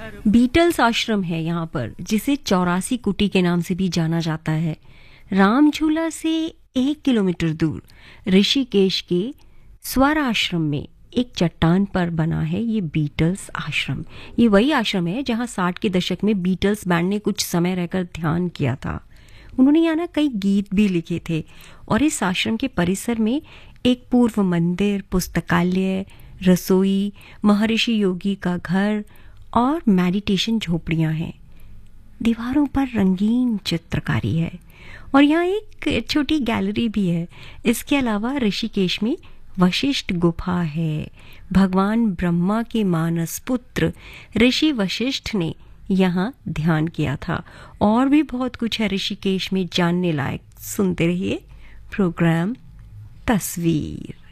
Beatles आश्रम है यहाँ पर, जिसे 84 कुटी के नाम से भी जाना जाता है। राम झूला से 1 किलोमीटर दूर ऋषिकेश के स्वर आश्रम में एक चट्टान पर बना है ये बीटल्स आश्रम। ये वही आश्रम है जहाँ 60 के दशक में बीटल्स बैंड ने कुछ समय रहकर ध्यान किया था। उन्होंने यहाँ ना कई गीत भी लिखे थे। और इस आश्रम के परिसर में एक पूर्व मंदिर, पुस्तकालय, रसोई, महर्षि योगी का घर और मेडिटेशन झोपड़ियाँ हैं। दीवारों पर रंगीन चित्रकारी है और यहाँ एक छोटी गैलरी भी है। इसके अलावा ऋषिकेश में वशिष्ठ गुफा है। भगवान ब्रह्मा के मानस पुत्र ऋषि वशिष्ठ ने यहाँ ध्यान किया था। और भी बहुत कुछ है ऋषिकेश में जानने लायक। सुनते रहिए प्रोग्राम तस्वीर।